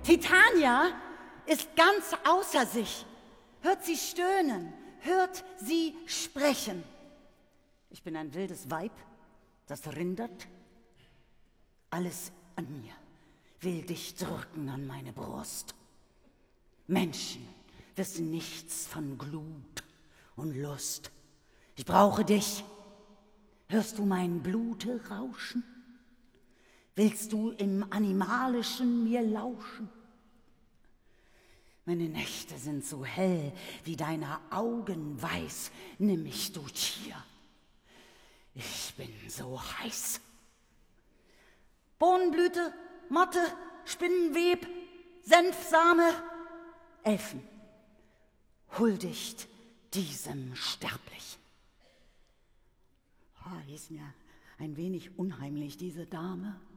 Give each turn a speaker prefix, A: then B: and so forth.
A: Titania ist ganz außer sich. Hört sie stöhnen, hört sie sprechen. Ich bin ein wildes Weib, das rindert. Alles an mir will dich drücken an meine Brust. Menschen wissen nichts von Glut und Lust. Ich brauche dich. Hörst du mein Blute rauschen? Willst du im Animalischen mir lauschen? Meine Nächte sind so hell wie deine Augen weiß. Nimm mich, du Tier. Ich bin so heiß. Bohnenblüte, Motte, Spinnenweb, Senfsame, Elfen, huldigt diesem Sterblichen. Die ist mir ein wenig unheimlich, diese Dame.